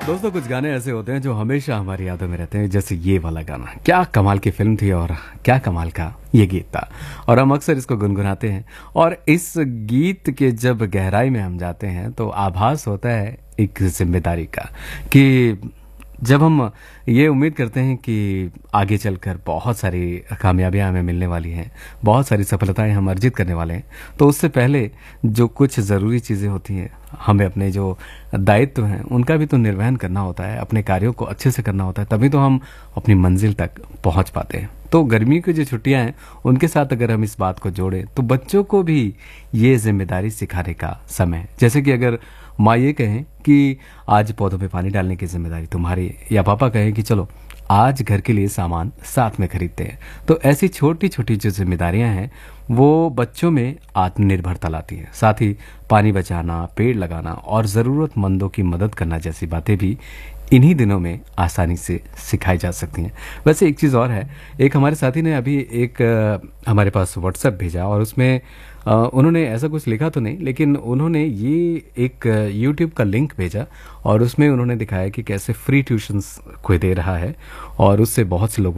दोस्तों कुछ गाने ऐसे होते हैं जो हमेशा हमारी यादों में रहते हैं, जैसे ये वाला गाना। क्या कमाल की फिल्म थी और क्या कमाल का ये गीत था, और हम अक्सर इसको गुनगुनाते हैं। और इस गीत के जब गहराई में हम जाते हैं तो आभास होता है एक जिम्मेदारी का, कि जब हम ये उम्मीद करते हैं कि आगे चलकर बहुत सारी कामयाबियां हमें मिलने वाली हैं, बहुत सारी सफलताएं हम अर्जित करने वाले हैं, तो उससे पहले जो कुछ ज़रूरी चीज़ें होती हैं, हमें अपने जो दायित्व हैं उनका भी तो निर्वहन करना होता है, अपने कार्यों को अच्छे से करना होता है, तभी तो हम अपनी मंजिल तक पहुंच पाते हैं। तो गर्मी की जो छुट्टियां हैं उनके साथ अगर हम इस बात को जोड़ें तो बच्चों को भी ये जिम्मेदारी सिखाने का समय है। जैसे कि अगर माँ ये कहें कि आज पौधों पे पानी डालने की जिम्मेदारी तुम्हारी, या पापा कहें कि चलो आज घर के लिए सामान साथ में खरीदते हैं, तो ऐसी छोटी छोटी जो जिम्मेदारियां हैं वो बच्चों में आत्मनिर्भरता लाती है। साथ ही पानी बचाना, पेड़ लगाना और ज़रूरतमंदों की मदद करना जैसी बातें भी इन्हीं दिनों में आसानी से सिखाई जा सकती हैं। वैसे एक चीज़ और है, एक हमारे साथी ने अभी एक हमारे पास व्हाट्सएप भेजा, और उसमें उन्होंने ऐसा कुछ लिखा तो नहीं, लेकिन उन्होंने ये एक यूट्यूब का लिंक भेजा, और उसमें उन्होंने दिखाया कि कैसे फ्री ट्यूशन्स कोई दे रहा है और उससे बहुत से लोग